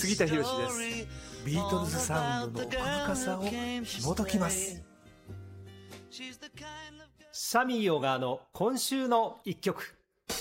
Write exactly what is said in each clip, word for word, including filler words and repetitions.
杉田博です。ビートルズサウンドの奥深さを紐解きます。 サミー小川の今週の一曲。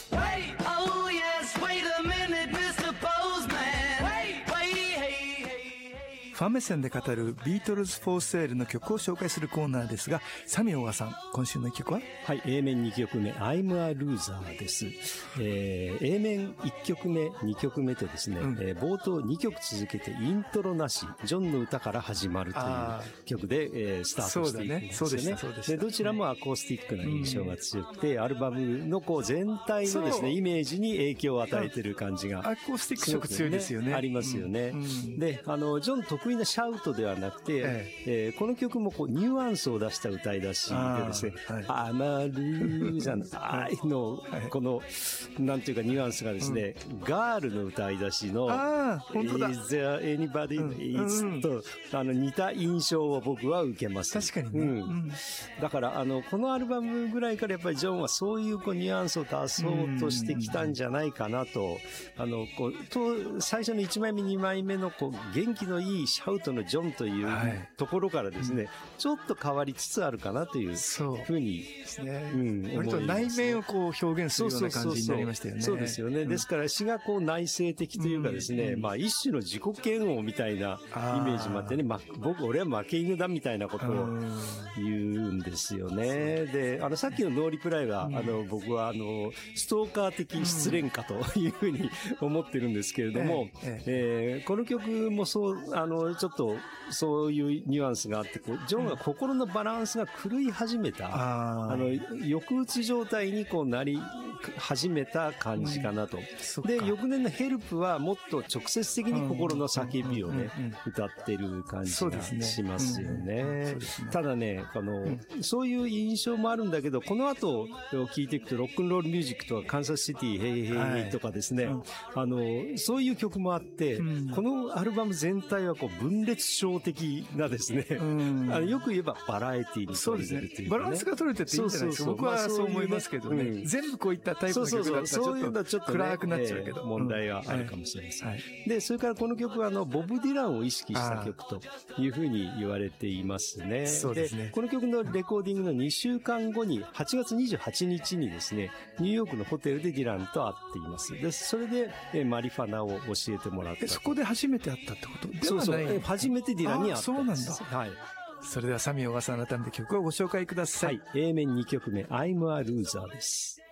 ファン目線で語るビートルズフォーセールの曲を紹介するコーナーですが、サミー小川さん、今週の一曲は？ はい、A 面にきょくめ I'm a Loser です。えー、A 面いっきょくめにきょくめとですね、うんえー、冒頭にきょく続けてイントロなしジョンの歌から始まるという曲で、えー、スタートしていくんですよね。 そうだね。そうでした、そうでした。 でどちらもアコースティックな印象が強くて、うん、アルバムのこう全体のですねイメージに影響を与えている感じが、 アコースティック色強いですよね。 ありますよね。うんうん、で、あのジョン得意なシャウトではなくて、えええー、この曲もこうニュアンスを出した歌い出しでですね、アマルーじゃないの、この、なんていうかニュアンスがですね、うん、ガールの歌い出しの、 あ本当だ Is there anybody、うん、It's と、あの似た印象を僕は受けます。 確かにね。うん、 だから、あの、このアルバムぐらいからやっぱりジョンはそういうこうニュアンスを出そうとしてきたんじゃないかなと、あの、こう、と最初のいちまいめ、にまいめのこう元気のいいシャウトのジョンというところからですね、はい、ちょっと変わりつつあるかなというふうにですね。うん、割と内面をこう表現するような感じになりましたよね。 そうですよね。うん、ですから詩がこう内省的というかですね、うん、まあ一種の自己嫌悪みたいなイメージもあってね、ま、僕俺は負け犬だみたいなことを言うんですよね。で、あのさっきのノーリプライは、うん、あの僕はあのストーカー的失恋歌というふうに思ってるんですけれども、えええー、この曲もそうあのちょっとそういうニュアンスがあって、こうジョンが心のバランスが狂い始めた、あ, あの抑うつ状態にこうなり始めた感じかなと。うん、で、翌年のヘルプはもっと直接的に心の叫びをね、歌ってる感じがしますよね。ただね、あの、うん、そういう印象もあるんだけど、この後聞いていくとロックンロールミュージックとかカンサスシティヘイヘイとかですね、はいうん、あの、そういう曲もあって、うん、このアルバム全体はこう分裂症的なですね、うん、あのよく言えばバラエティに取れてるというか、ね、 バランスが取れてていいんじゃないですか。僕はそう思いますけどね。うん、全部こういったタイプの曲だったらちょっと暗くなっちゃうけど、 ね、問題はあるかもしれません。はい、で、それからこの曲はあのボブ・ディランを意識した曲というふうに言われていますね。 そうですね。 で、この曲のレコーディングのにしゅうかんごにはちがつにじゅうはちにちにですね、ニューヨークのホテルでディランと会っています。で、それでえマリファナを教えてもらった。 そこで初めて会ったってことではない？ そうそう。初めてディランに会った。 そうなんだ。 はい。 それではサミー小川さん改めて曲をご紹介ください。 はい。A 面にきょくめ I'm a Loser です。